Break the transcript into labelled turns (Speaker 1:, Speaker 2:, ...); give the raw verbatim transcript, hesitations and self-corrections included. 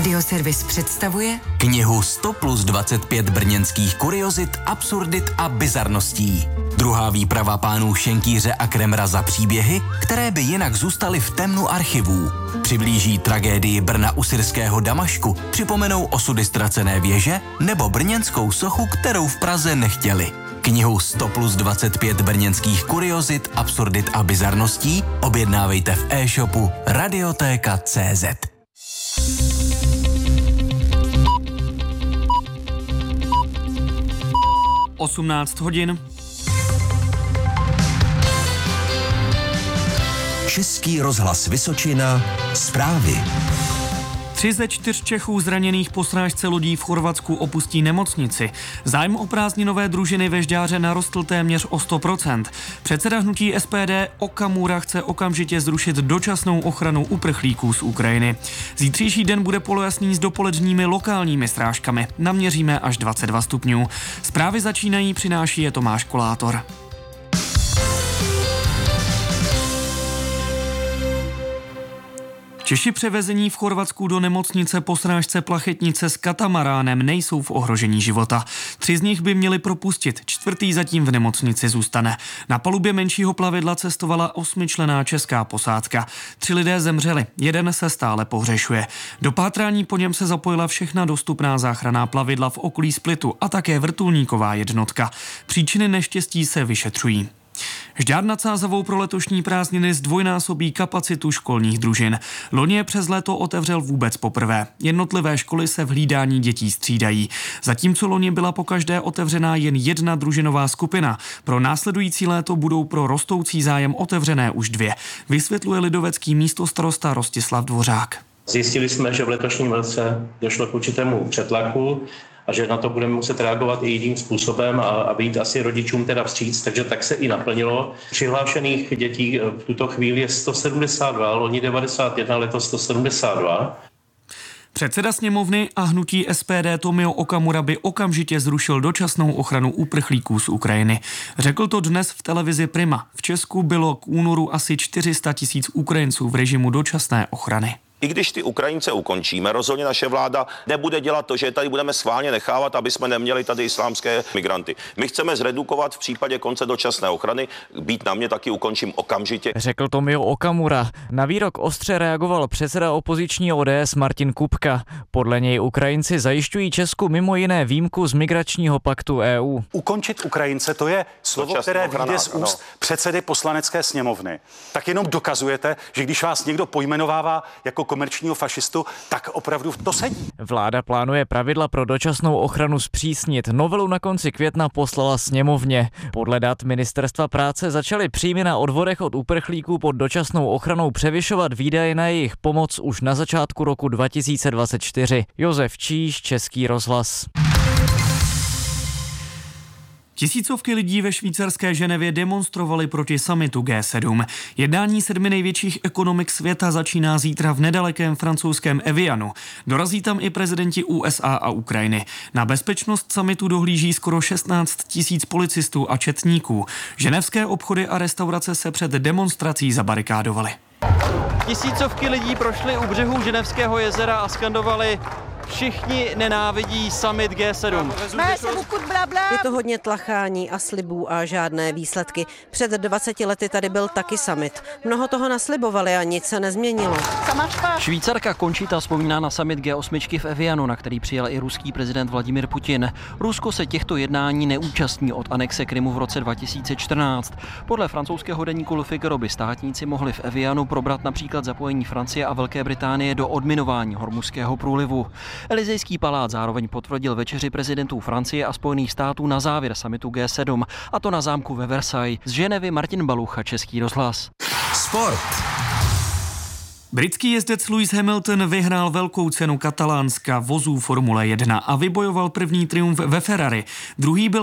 Speaker 1: Radioservis představuje
Speaker 2: knihu sto plus dvacet pět brněnských kuriozit, absurdit a bizarností. Druhá výprava pánů Šenkýře a Kremra za příběhy, které by jinak zůstaly v temnu archivů. Přiblíží tragédii Brna u syrského Damašku, připomenou osudy ztracené věže nebo brněnskou sochu, kterou v Praze nechtěli. Knihu sto plus dvacet pět brněnských kuriozit, absurdit a bizarností objednávejte v e-shopu radiotéka tečka cé zet.
Speaker 3: osmnáct hodin.
Speaker 4: Český rozhlas Vysočina, zprávy.
Speaker 3: Tři ze čtyř Čechů zraněných po srážce lodí v Chorvatsku opustí nemocnici. Zájem o prázdninové družiny ve Žďáře narostl téměř o sto procent. Předseda hnutí es pé dé Okamura chce okamžitě zrušit dočasnou ochranu uprchlíků z Ukrajiny. Zítřejší den bude polojasný s dopoledními lokálními srážkami. Naměříme až dvacet dva stupňů. Zprávy začínají, přináší je Tomáš Kolátor. Češi převezení v Chorvatsku do nemocnice po srážce plachetnice s katamaránem nejsou v ohrožení života. Tři z nich by měli propustit, čtvrtý zatím v nemocnici zůstane. Na palubě menšího plavidla cestovala osmičlenná česká posádka. Tři lidé zemřeli, jeden se stále pohřešuje. Do pátrání po něm se zapojila všechna dostupná záchranná plavidla v okolí Splitu a také vrtulníková jednotka. Příčiny neštěstí se vyšetřují. Žďár nad Sázavou pro letošní prázdniny zdvojnásobí kapacitu školních družin. Loni je přes léto otevřel vůbec poprvé. Jednotlivé školy se v hlídání dětí střídají. Zatímco loni byla pokaždé otevřená jen jedna družinová skupina, pro následující léto budou pro rostoucí zájem otevřené už dvě. Vysvětluje lidovecký místostarosta Rostislav Dvořák.
Speaker 5: Zjistili jsme, že v letošním roce došlo k určitému přetlaku a že na to budeme muset reagovat i jiným způsobem a, a být asi rodičům teda vstříc, takže tak se i naplnilo. Přihlášených dětí v tuto chvíli je sto sedmdesát dva, loni devadesát jedna, letos sto sedmdesát dva.
Speaker 3: Předseda sněmovny a hnutí es pé dé Tomio Okamura by okamžitě zrušil dočasnou ochranu uprchlíků z Ukrajiny. Řekl to dnes v televizi Prima. V Česku bylo k únoru asi čtyři sta tisíc Ukrajinců v režimu dočasné ochrany.
Speaker 6: I když ty Ukrajince ukončíme, rozhodně naše vláda nebude dělat to, že tady budeme schválně nechávat, aby jsme neměli tady islámské migranty. My chceme zredukovat v případě konce dočasné ochrany, být na mě taky ukončím okamžitě.
Speaker 7: Řekl Tomio Okamura. Na výrok ostře reagoval předseda opoziční ó dé es Martin Kupka. Podle něj Ukrajinci zajišťují Česku mimo jiné výjimku z migračního paktu é ú.
Speaker 8: Ukončit Ukrajince, to je slovo, dočasný které vyjde z úst ano. předsedy poslanecké sněmovny. Tak jenom dokazujete, že když vás někdo pojmenovává jako komerčního fašistu, tak opravdu to sedí.
Speaker 7: Vláda plánuje pravidla pro dočasnou ochranu zpřísnit. Novelu na konci května poslala sněmovně. Podle dat Ministerstva práce začaly příjmy na odvodech od uprchlíků pod dočasnou ochranou převyšovat výdaje na jejich pomoc už na začátku roku dva tisíce dvacet čtyři. Josef Číš, Český rozhlas.
Speaker 3: Tisícovky lidí ve švýcarské Ženevě demonstrovali proti summitu gé sedm. Jednání sedmi největších ekonomik světa začíná zítra v nedalekém francouzském Evianu. Dorazí tam i prezidenti ú es á a Ukrajiny. Na bezpečnost summitu dohlíží skoro šestnáct tisíc policistů a četníků. Ženevské obchody a restaurace se před demonstrací zabarikádovaly.
Speaker 9: Tisícovky lidí prošly u břehu Ženevského jezera a skandovali: všichni nenávidí summit gé sedm.
Speaker 10: Je to hodně tlachání a slibů a žádné výsledky. Před dvaceti lety tady byl taky summit. Mnoho toho naslibovali a nic se nezměnilo.
Speaker 9: Švýcarka Končita vzpomíná na summit gé osm v Evianu, na který přijel i ruský prezident Vladimír Putin. Rusko se těchto jednání neúčastní od anexe Krymu v roce dva tisíce čtrnáct. Podle francouzského deníku Le Figaro by státníci mohli v Evianu probrat například zapojení Francie a Velké Británie do odminování Hormuzského průlivu. Elizejský palác zároveň potvrdil večeři prezidentů Francie a Spojených států na závěr summitu gé sedm, a to na zámku ve Versailles. Z Ženevy Martin Balucha, Český rozhlas.
Speaker 4: Sport.
Speaker 3: Britský jezdec Lewis Hamilton vyhrál velkou cenu Katalánska vozů Formule jedna a vybojoval první triumf ve Ferrari. Druhý byl